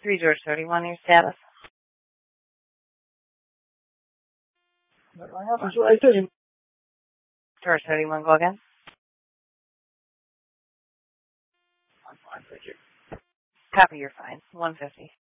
3 George 31, your status. That happens right there. George 31, go again. I'm fine, thank you. Copy, you're fine. 150.